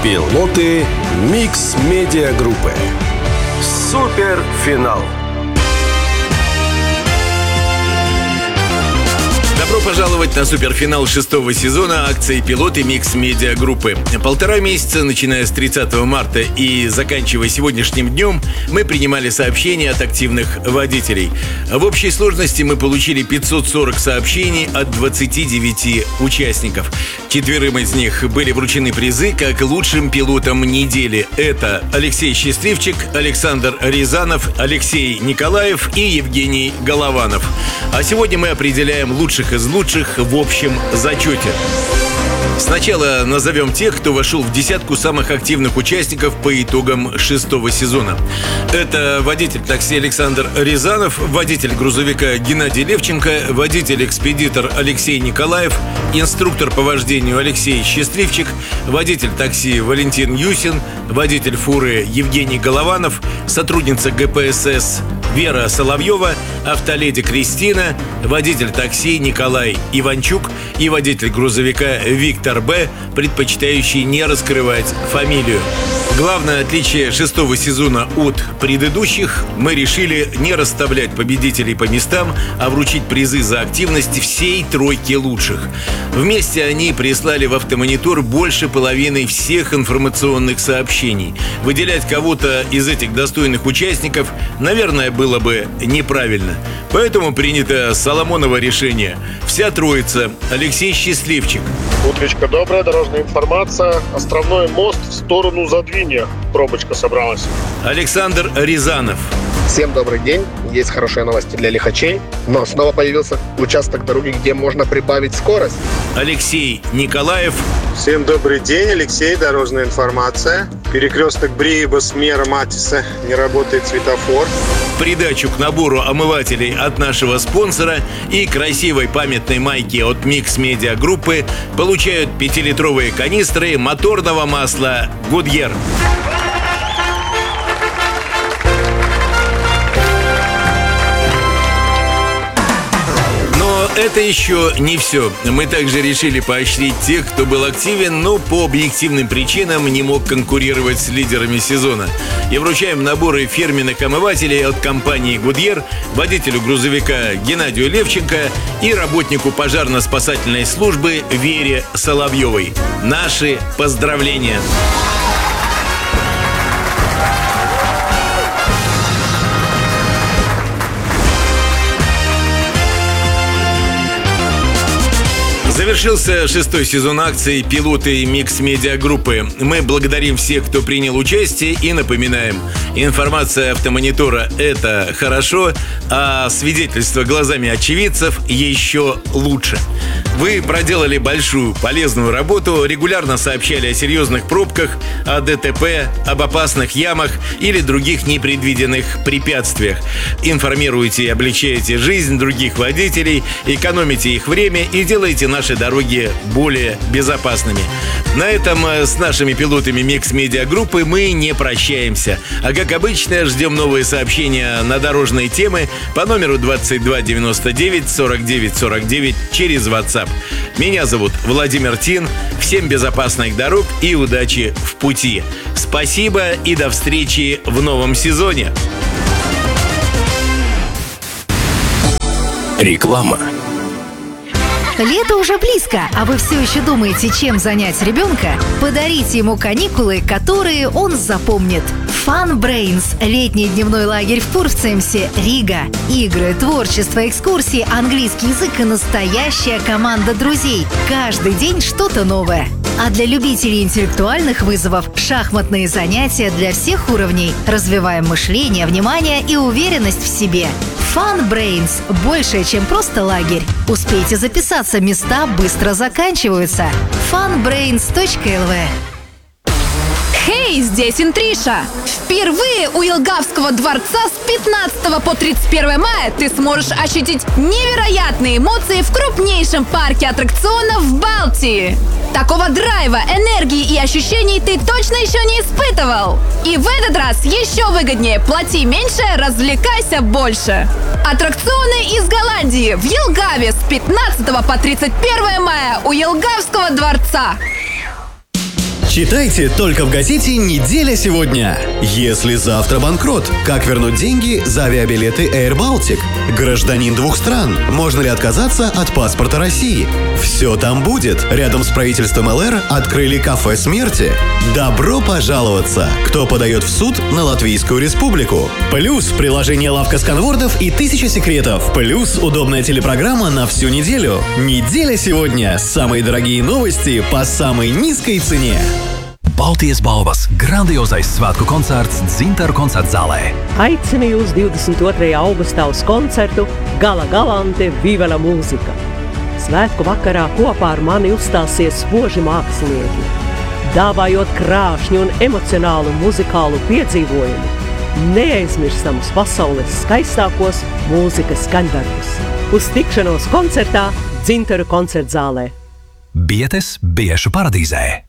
Пилоты Микс Медиа Группы. Суперфинал. Добро пожаловать на суперфинал 6-го сезона акции «Пилоты Микс Медиа Группы». 1,5 месяца, начиная с 30 марта и заканчивая сегодняшним днем, мы принимали сообщения от активных водителей. В общей сложности мы получили 540 сообщений от 29 участников. 4 из них были вручены призы как лучшим пилотам недели. Это Алексей Счастливчик, Александр Рязанов, Алексей Николаев и Евгений Голованов. А сегодня мы определяем лучших из лучших в общем зачете. Сначала назовем тех, кто вошел в десятку самых активных участников по итогам 6-го сезона. Это водитель такси Александр Рязанов, водитель грузовика Геннадий Левченко, водитель-экспедитор Алексей Николаев, инструктор по вождению Алексей Счастливчик, водитель такси Валентин Юсин, водитель фуры Евгений Голованов, сотрудница ГПСС Вера Соловьева, автоледи Кристина, водитель такси Николай Иванчук и водитель грузовика Виктор Б., предпочитающий не раскрывать фамилию. Главное отличие 6-го сезона от предыдущих – мы решили не расставлять победителей по местам, а вручить призы за активность всей тройке лучших. Вместе они прислали в автомонитор больше половины всех информационных сообщений. Выделять кого-то из этих достойных участников, наверное, было бы неправильно. Поэтому принято Соломоново решение. Вся троица. Алексей Счастливчик. Утречка добрая, дорожная информация. Островной мост в сторону Задвинья. Пробочка собралась. Александр Рязанов. Всем добрый день. Есть хорошие новости для лихачей, но снова появился участок дороги, где можно прибавить скорость. Алексей Николаев. Всем добрый день, Алексей, дорожная информация. Перекресток Бриебас, Мера Матиса, не работает светофор. В придачу к набору омывателей от нашего спонсора и красивой памятной майки от Микс Медиа Группы получают 5-литровые канистры моторного масла Goodyear. Это еще не все. Мы также решили поощрить тех, кто был активен, но по объективным причинам не мог конкурировать с лидерами сезона. И вручаем наборы фирменных омывателей от компании Goodyear водителю грузовика Геннадию Левченко и работнику пожарно-спасательной службы Вере Соловьевой. Наши поздравления! Завершился 6-й сезон акции «Пилоты Микс Медиа Группы». Мы благодарим всех, кто принял участие, и напоминаем: информация автомонитора – это хорошо, а свидетельство глазами очевидцев еще лучше. Вы проделали большую полезную работу, регулярно сообщали о серьезных пробках, о ДТП, об опасных ямах или других непредвиденных препятствиях. Информируете и облегчаете жизнь других водителей, экономите их время и делаете наши дороги более безопасными. На этом с нашими пилотами Микс Медиа Группы мы не прощаемся. А как обычно, ждем новые сообщения на дорожные темы по номеру 22 99 49 49 через WhatsApp. Меня зовут Владимир Тин. Всем безопасных дорог и удачи в пути. Спасибо и до встречи в новом сезоне. Реклама. Лето уже близко, а вы все еще думаете, чем занять ребенка? Подарите ему каникулы, которые он запомнит. Fun Brains – летний дневной лагерь в Курцемсе, Рига. Игры, творчество, экскурсии, английский язык и настоящая команда друзей. Каждый день что-то новое. А для любителей интеллектуальных вызовов – шахматные занятия для всех уровней. Развиваем мышление, внимание и уверенность в себе. Fun Brains – больше, чем просто лагерь. Успейте записаться, места быстро заканчиваются. funbrains.lv. Хей, здесь Интриша! Впервые у Елгавского дворца с 15 по 31 мая ты сможешь ощутить невероятные эмоции в крупнейшем парке аттракционов в Балтии. Такого драйва, энергии и ощущений ты точно еще не испытывал. И в этот раз еще выгоднее. Плати меньше, развлекайся больше. Аттракционы из Голландии в Елгаве с 15 по 31 мая у Елгавского дворца. Читайте только в газете «Неделя сегодня». Если завтра банкрот, как вернуть деньги за авиабилеты Air Baltic? Гражданин 2 стран. Можно ли отказаться от паспорта России? Все там будет. Рядом с правительством ЛР открыли кафе смерти. Добро пожаловаться. Кто подает в суд на Латвийскую Республику? Плюс приложение «Лавка сканвордов» и 1000 секретов. Плюс удобная телепрограмма на всю неделю. Неделя сегодня. Самые дорогие новости по самой низкой цене. Baltijas balvas grandiozais svētku koncerts Dzintaru koncertzālē. Aicinu jūs 22. augustā uz koncertu Gala Galante Vivela mūzika. Svētku vakarā kopā ar mani uzstāsies spoži mākslinieki, dāvājot krāšņu un emocionālu muzikālu piedzīvojumu, neaizmirstamus pasaules skaistākos mūzikas skaņdarbus. Uz tikšanos koncertā Dzintaru koncertzālē. Bietes Biešu paradīzē.